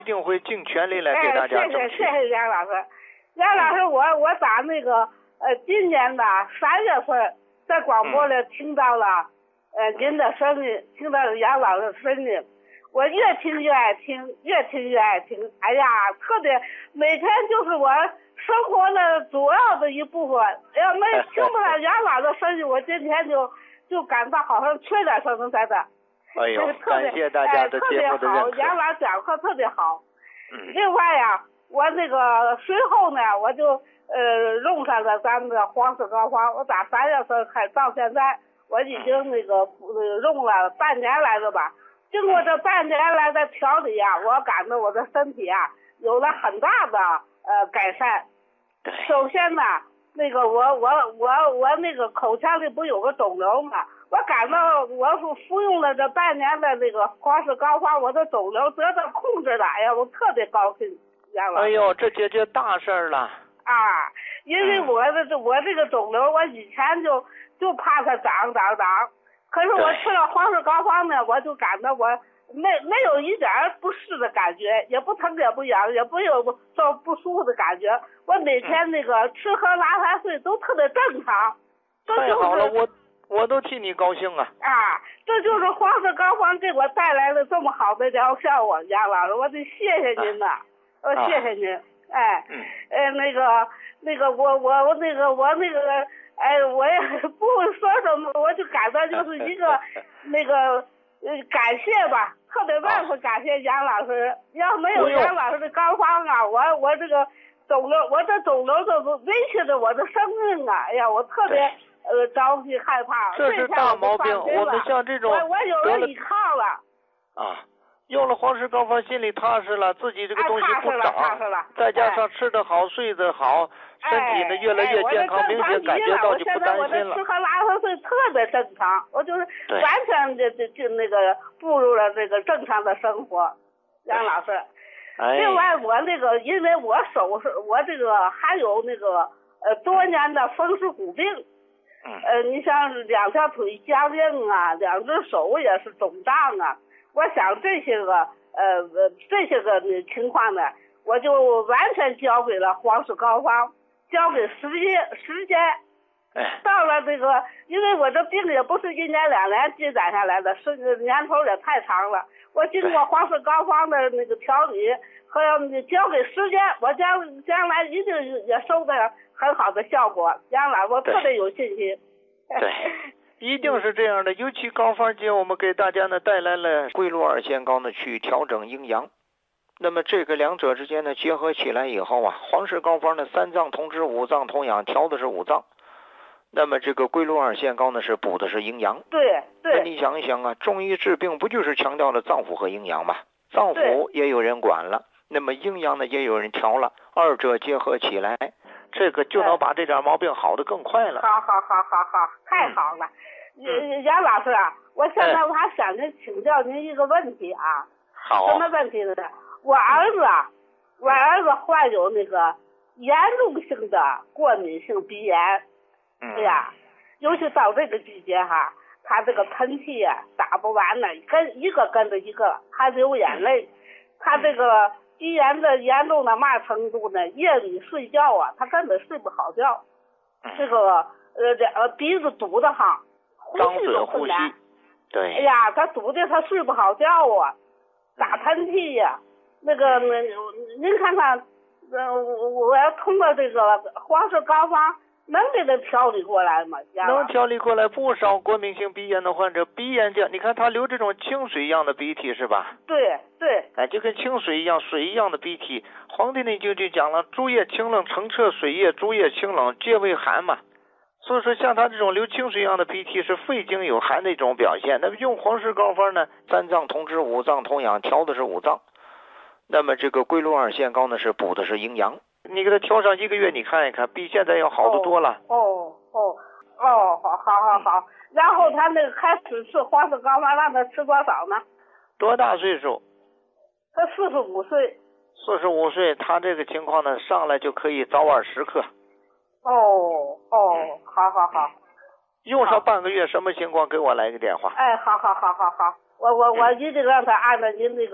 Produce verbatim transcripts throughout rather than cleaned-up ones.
一定会尽全力来给大家争取。 哎、谢谢谢谢杨老师，杨老师，我我打那个呃今年的三月份在广播里听到了、嗯、呃您的声音，听到了杨老师的声音，我越听越爱听，越听越爱听。哎呀，特别每天就是我生活的主要的一部分。要没听不到杨老师的声音，我今天就就感到好像缺点什么似的。 哎呦，感谢大家的节目的认可。 哎、特别好，杨老师讲课特别好。 嗯。 另外呀，我那个随后呢，我就呃用上了咱们的黄氏膏方，我打三月份开到现在，我已经那个、呃、用了半年来了吧。经过这半年来的调理呀，我感到我的身体啊有了很大的呃改善。首先呢，那个我我我我那个口腔里不有个肿瘤嘛，我感到我服用了这半年的那个黄氏膏方，我的肿瘤得到控制了。哎呀，我特别高兴，杨老师。 哎呦，这解决大事了。 啊，因为我的这、嗯、我这个肿瘤，我以前就就怕它长长长。可是我吃了黄氏膏方呢，我就感到我没没有一点不适的感觉，也不疼也不痒，也不有说不舒服的感觉。我每天那个吃喝拉撒睡都特别正常。 太好了，我我都替你高兴啊！ 啊，这就是黄氏膏方给我带来了这么好的疗效啊，杨老师，我得谢谢您呐、啊，我谢谢您。啊、哎， 嗯， 呃，那个那个我我我那个我那个。哎，我也不会说什么，我就感到就是一个那个呃感谢吧，特别万分感谢杨老师。要没有杨老师的膏方啊，我我这个肿瘤，我这肿瘤就威胁着我的生命啊！哎呀，我特别呃着急害怕。 这是大毛病，我们像这种我我有了依靠了。 啊，用了黄氏膏方，心里踏实了，自己这个东西不长， 踏实了， 再加上吃得好，睡得好。身体呢越来越健康，明显感觉到就不担心了。 我现在我的吃喝拉撒睡特别正常，我就是完全就就就那个步入了这个正常的生活。杨老师， 哎、 另外我那个因为我手是我这个还有那个呃多年的风湿骨病， 嗯、 呃你像两条腿僵硬啊，两只手也是肿胀啊。我想这些个呃这些个情况呢，我就完全交给了黄氏膏方。交给时间时间，到了这个，因为我这病也不是一年两年积攒下来的，是年头也太长了。我经过黄氏膏方的那个调理和交给时间，我将将来一定也收到很好的效果。杨老师，我特别有信心。 对，一定是这样的。尤其膏方节，我们给大家呢带来了龟鹿二仙膏呢，去调整阴阳。那么这个两者之间呢结合起来以后啊，黄氏膏方呢三脏同治，五脏同养，调的是五脏。那么这个龟鹿二仙膏呢是补的是阴阳。 对对。 那你想一想啊，中医治病不就是强调了脏腑和阴阳吗？脏腑也有人管了，那么阴阳呢也有人调了，二者结合起来，这个就能把这点毛病好得更快了。 好好好好好，太好了。嗯、杨老师啊，我现在我还想您请教您一个问题啊。 好。 什么问题呢？我儿子啊，我儿子患有那个严重性的过敏性鼻炎。 嗯。 哎呀，尤其到这个季节哈，他这个喷嚏啊打不完了，跟一个跟着一个，还流眼泪。嗯、他这个鼻炎的严重到嘛程度呢？夜里睡觉啊，他根本睡不好觉。 嗯、 这个呃这呃鼻子堵得慌，呼吸都困难。 对。 哎呀，他堵的他睡不好觉啊，打喷嚏呀、啊。那个，您看看，呃，我要通过这个黄氏膏方，能给他调理过来吗？ 能调理过来，不少过敏性鼻炎的患者，鼻炎这样，你看他流这种清水一样的鼻涕是吧？ 对对。 哎，就跟清水一样，水一样的鼻涕。黄帝内经就讲了，诸液清冷，澄澈水液，诸液清冷，皆为寒嘛。所以说，像他这种流清水一样的鼻涕是肺经有寒的一种表现。那么用黄氏膏方呢，三脏同治，五脏同养，调的是五脏。那么这个龟鹿二仙膏呢是补的是阴阳，你给他调上一个月，你看一看，比现在要好得多了。 哦哦哦，好好好好。然后他那个开始吃黄氏膏方，让他吃多少呢？ 多大岁数？ 他四十五岁。 四十五岁，他这个情况呢，上来就可以早晚时刻。 哦哦，好好好。 用上半个月，什么情况给我来个电话。 哎，好好好好好，我我我一定让他按照您那个。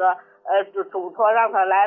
呃，嘱嘱托让他来